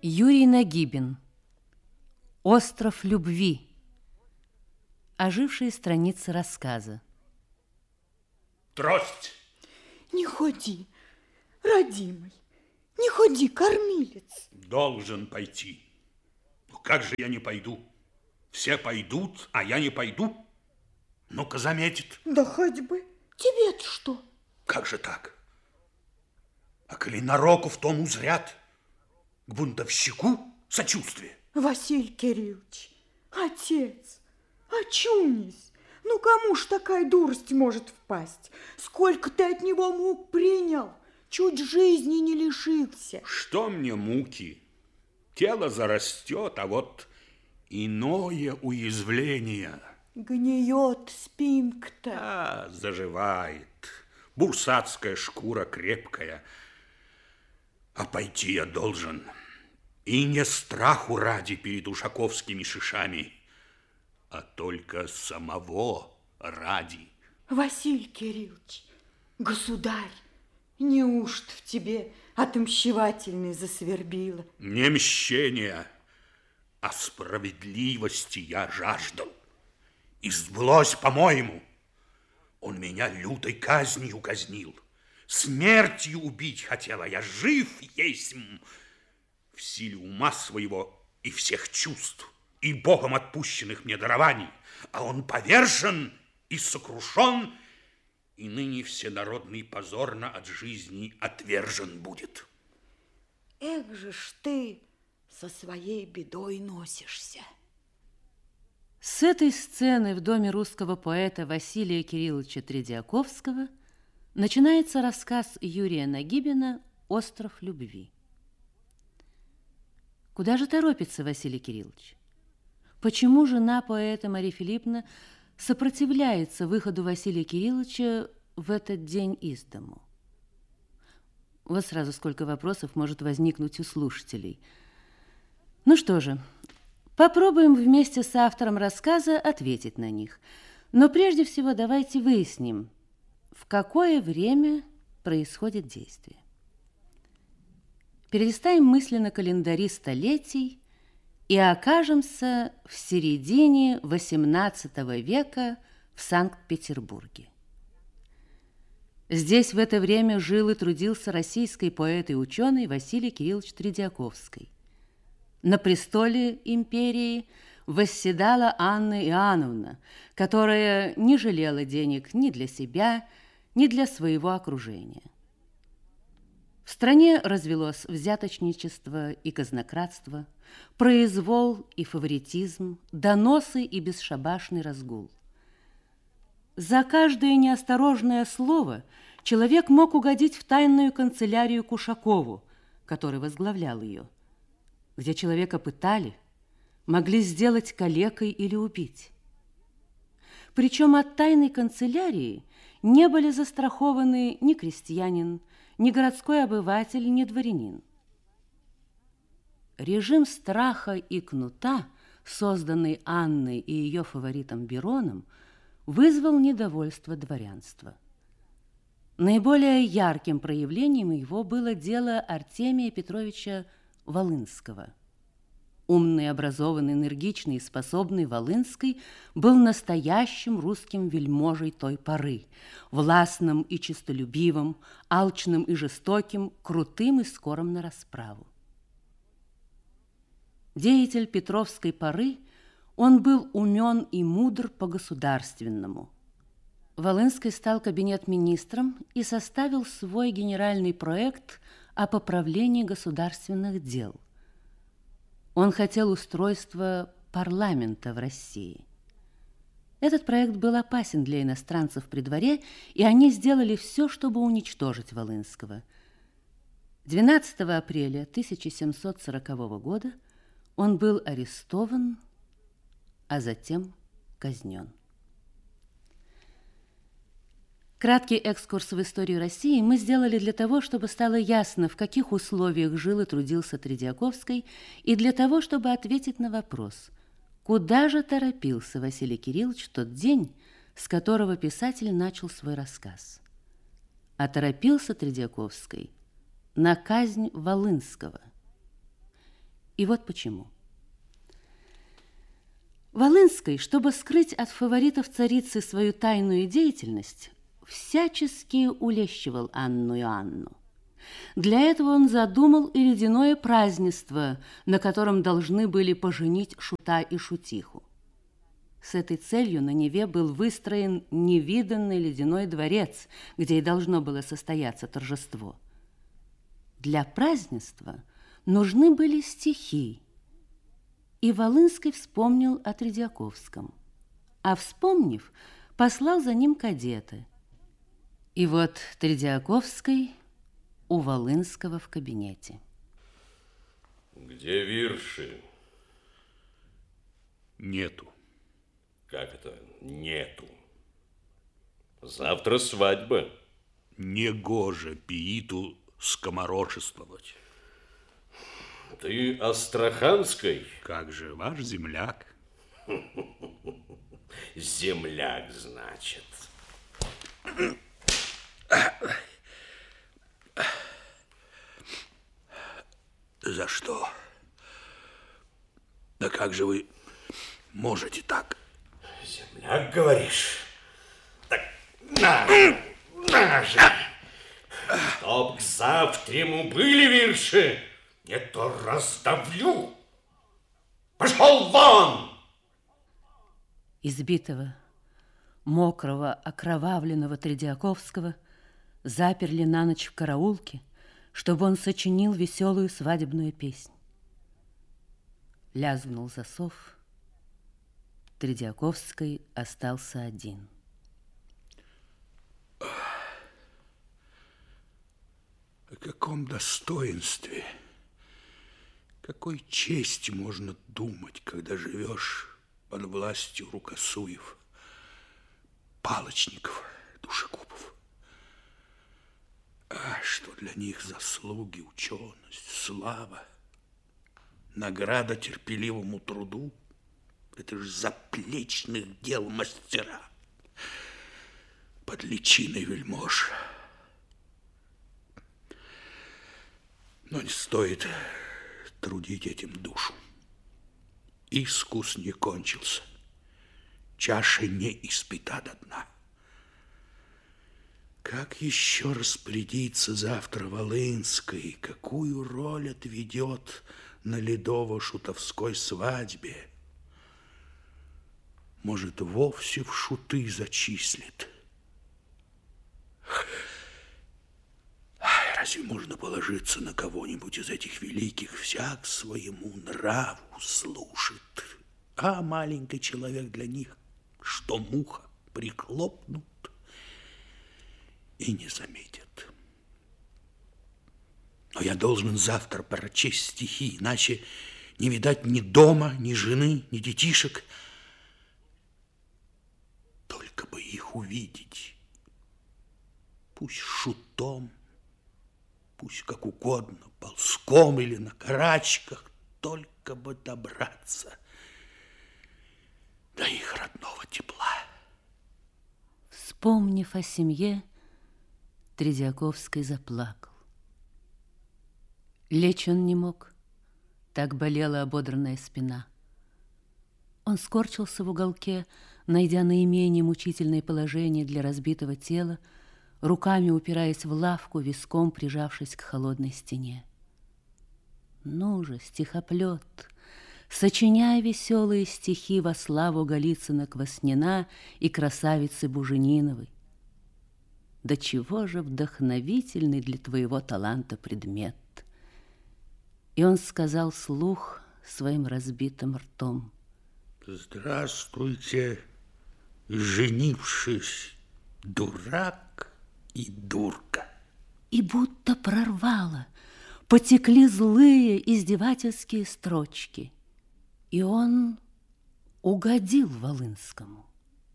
Юрий Нагибин. «Остров любви». Ожившие страницы рассказа. Трость! Не ходи, родимый, не ходи, кормилец. Должен пойти. Ну, как же я не пойду? Все пойдут, а я не пойду? Ну-ка, заметит. Да хоть бы. Тебе-то что? Как же так? А коли нароку в том узрят, к бунтовщику сочувствие. Василий Кириллович, отец, очунись. Ну, кому ж такая дурость может впасть? Сколько ты от него мук принял, чуть жизни не лишился. Что мне муки? Тело зарастет, а вот иное уязвление. Гниет спинка-то. А, заживает. Бурсатская шкура крепкая. А пойти я должен. И не страху ради перед ушаковскими шишами, а только самого ради. Василий Кириллович, государь, неужто в тебе отмщевательной засвербило? Не мщения, а справедливости я жаждал. И сбылось, по-моему. Он меня лютой казнью казнил. Смертью убить хотел, а я жив есть в силе ума своего и всех чувств, и Богом отпущенных мне дарований. А он повержен и сокрушен, и ныне всенародный позорно от жизни отвержен будет. Эх же ж ты со своей бедой носишься. С этой сцены в доме русского поэта Василия Кирилловича Тредиаковского начинается рассказ Юрия Нагибина «Остров любви». Куда же торопится Василий Кириллович? Почему жена поэта Мария Филипповна сопротивляется выходу Василия Кирилловича в этот день из дому? Вот сразу сколько вопросов может возникнуть у слушателей. Ну что же, попробуем вместе с автором рассказа ответить на них. Но прежде всего давайте выясним, в какое время происходит действие. Перелистаем мысленно календари столетий и окажемся в середине XVIII века в Санкт-Петербурге. Здесь в это время жил и трудился российский поэт и ученый Василий Кириллович Тредиаковский. На престоле империи восседала Анна Иоанновна, которая не жалела денег ни для себя, ни для своего окружения. В стране развелось взяточничество и казнократство, произвол и фаворитизм, доносы и бесшабашный разгул. За каждое неосторожное слово человек мог угодить в тайную канцелярию к Ушакову, который возглавлял ее, где человека пытали, могли сделать калекой или убить. Причем от тайной канцелярии не были застрахованы ни крестьянин, ни городской обыватель, ни дворянин. Режим страха и кнута, созданный Анной и ее фаворитом Бироном, вызвал недовольство дворянства. Наиболее ярким проявлением его было дело Артемия Петровича Волынского. Умный, образованный, энергичный и способный Волынский был настоящим русским вельможей той поры, властным и честолюбивым, алчным и жестоким, крутым и скорым на расправу. Деятель Петровской поры, он был умен и мудр по-государственному. Волынский стал кабинет-министром и составил свой генеральный проект о поправлении государственных дел. Он хотел устройства парламента в России. Этот проект был опасен для иностранцев при дворе, и они сделали все, чтобы уничтожить Волынского. 12 апреля 1740 года он был арестован, а затем казнен. Краткий экскурс в историю России мы сделали для того, чтобы стало ясно, в каких условиях жил и трудился Тредиаковский, и для того, чтобы ответить на вопрос, куда же торопился Василий Кириллович в тот день, с которого писатель начал свой рассказ. А торопился Тредиаковский на казнь Волынского. И вот почему. Волынский, чтобы скрыть от фаворитов царицы свою тайную деятельность, всячески улещивал Анну Иоанну. Для этого он задумал и ледяное празднество, на котором должны были поженить шута и шутиху. С этой целью на Неве был выстроен невиданный ледяной дворец, где и должно было состояться торжество. Для празднества нужны были стихи, и Волынский вспомнил о Тредиаковском, а вспомнив, послал за ним кадеты. И вот Тредиаковский у Волынского в кабинете. Где вирши? Нету. Как это нету? Завтра свадьба. Негоже пииту скоморошествовать. Ты астраханской? Как же, ваш земляк. Земляк, значит. За что? Да как же вы можете так? Земляк, говоришь? Так на же! Чтоб к завтраму были вирши, не то раздавлю. Пошел вон! Избитого, мокрого, окровавленного Тредиаковского заперли на ночь в караулке, чтобы он сочинил веселую свадебную песнь. Лязгнул засов. Тредиаковский остался один. О каком достоинстве, какой чести можно думать, когда живешь под властью рукосуев, палочников, душегубов? А что для них заслуги, ученость, слава, награда терпеливому труду? Это же заплечных дел мастера под личиной вельмож. Но не стоит трудить этим душу. Искус не кончился, чаша не испита до дна. Как еще распорядиться завтра Волынской, какую роль отведет на ледово-шутовской свадьбе? Может, вовсе в шуты зачислит. Разве можно положиться на кого-нибудь из этих великих? Всяк своему нраву служит. А маленький человек для них, что муха, прихлопнут и не заметят. Но я должен завтра прочесть стихи, иначе не видать ни дома, ни жены, ни детишек. Только бы их увидеть. Пусть шутом, пусть как угодно, ползком или на карачках, только бы добраться до их родного тепла. Вспомнив о семье, Тредиаковский заплакал. Лечь он не мог, так болела ободранная спина. Он скорчился в уголке, найдя наименее мучительное положение для разбитого тела, руками упираясь в лавку, виском прижавшись к холодной стене. Ну же, стихоплет, сочиняй веселые стихи во славу Голицына-Кваснина и красавицы Бужениновой. Да чего же вдохновительный для твоего таланта предмет! И он сказал вслух своим разбитым ртом: здравствуйте, женившись, дурак и дурка. И будто прорвало, потекли злые издевательские строчки, и он угодил Волынскому.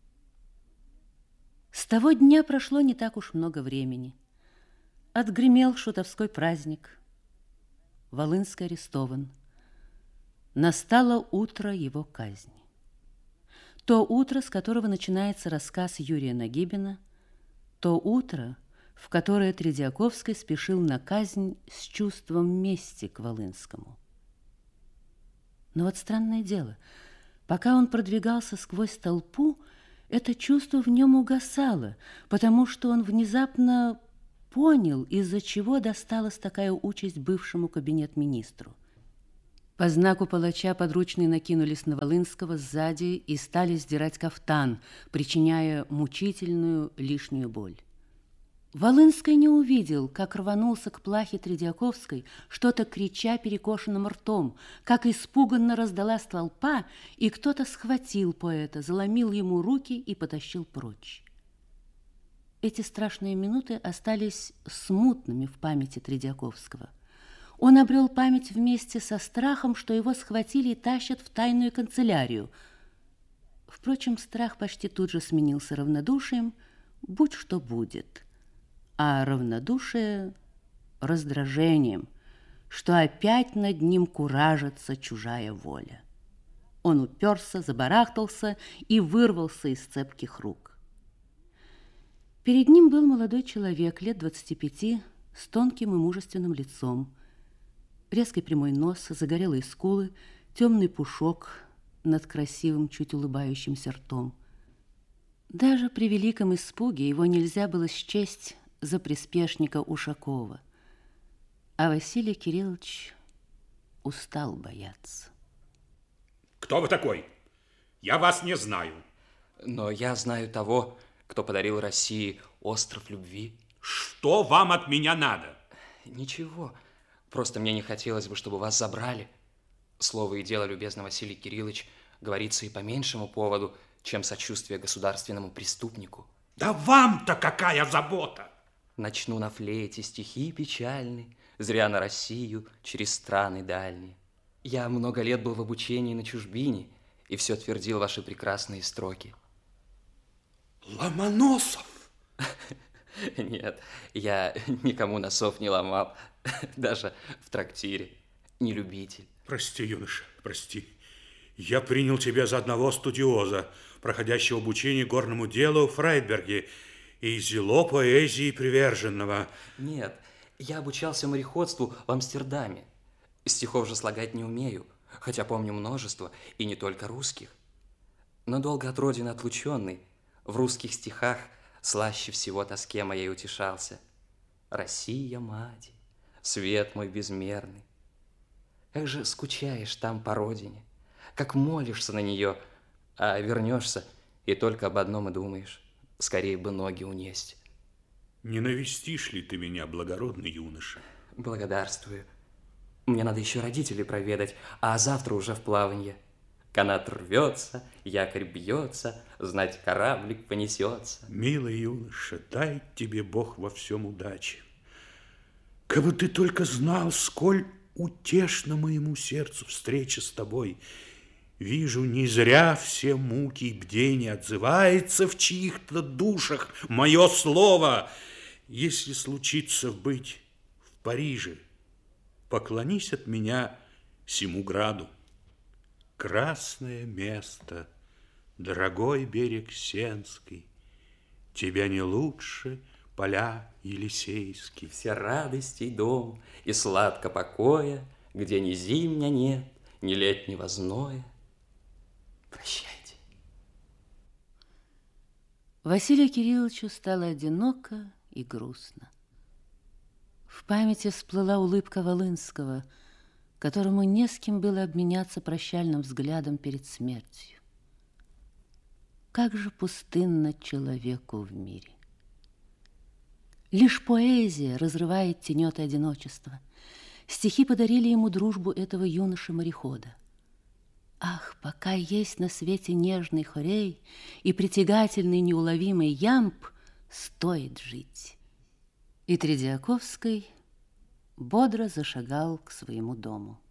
С того дня прошло не так уж много времени. Отгремел шутовской праздник. Волынский арестован. Настало утро его казни. То утро, с которого начинается рассказ Юрия Нагибина, то утро, в которое Тредиаковский спешил на казнь с чувством мести к Волынскому. Но вот странное дело, пока он продвигался сквозь толпу, это чувство в нем угасало, потому что он внезапно понял, из-за чего досталась такая участь бывшему кабинет-министру. По знаку палача подручные накинулись на Волынского сзади и стали сдирать кафтан, причиняя мучительную лишнюю боль. Волынский не увидел, как рванулся к плахе Тредиаковской, что-то крича перекошенным ртом, как испуганно раздалась толпа, и кто-то схватил поэта, заломил ему руки и потащил прочь. Эти страшные минуты остались смутными в памяти Тредиаковского. Он обрел память вместе со страхом, что его схватили и тащат в тайную канцелярию. Впрочем, страх почти тут же сменился равнодушием, будь что будет, а равнодушие — раздражением, что опять над ним куражится чужая воля. Он уперся, забарахтался и вырвался из цепких рук. Перед ним был молодой человек, лет 25, с тонким и мужественным лицом. Резкий прямой нос, загорелые скулы, темный пушок над красивым, чуть улыбающимся ртом. Даже при великом испуге его нельзя было счесть за приспешника Ушакова. А Василий Кириллович устал бояться. Кто вы такой? Я вас не знаю. Но я знаю того, кто подарил России остров любви. Что вам от меня надо? Ничего. Просто мне не хотелось бы, чтобы вас забрали. Слово и дело, любезный Василий Кириллович, говорится и по меньшему поводу, чем сочувствие государственному преступнику. Да вам-то какая забота? Начну на флейте стихи печальные, зря на Россию через страны дальние. Я много лет был в обучении на чужбине и все твердил ваши прекрасные строки. Ломоносов? Нет, я никому носов не ломал, даже в трактире, не любитель. Прости, юноша, прости. Я принял тебя за одного студиоза, проходящего обучение горному делу в Фрайдберге и зело поэзии приверженного. Нет, я обучался мореходству в Амстердаме. Стихов же слагать не умею, хотя помню множество, и не только русских. Но долго от родины отлученный, в русских стихах слаще всего тоске моей утешался. Россия, мать, свет мой безмерный. Как же скучаешь там по родине, как молишься на нее, а вернешься и только об одном и думаешь: скорее бы ноги унесть. Не навестишь ли ты меня, благородный юноша? Благодарствую. Мне надо еще родителей проведать, а завтра уже в плаванье. Канат рвется, якорь бьется, знать, кораблик понесется. Милый юноша, дай тебе Бог во всем удачи. Кабы ты только знал, сколь утешна моему сердцу встреча с тобой. Вижу, не зря все муки и бдения отзывается в чьих-то душах мое слово. Если случится быть в Париже, поклонись от меня сему граду. Красное место, дорогой берег Сенский, тебя не лучше поля Елисейские. Все радостей дом и сладко покоя, где ни зимня нет, ни летнего зноя. Прощайте. Василию Кирилловичу стало одиноко и грустно. В памяти всплыла улыбка Волынского, которому не с кем было обменяться прощальным взглядом перед смертью. Как же пустынно человеку в мире. Лишь поэзия разрывает тенеты одиночества. Стихи подарили ему дружбу этого юноши-морехода. Ах, пока есть на свете нежный хорей и притягательный неуловимый ямб, стоит жить. И Тредиаковский бодро зашагал к своему дому.